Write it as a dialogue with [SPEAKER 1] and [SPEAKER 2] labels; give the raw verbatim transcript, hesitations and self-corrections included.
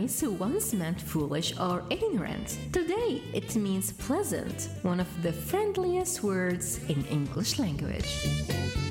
[SPEAKER 1] nice once meant foolish or ignorant. Today, it means pleasant, one of the friendliest words in English language.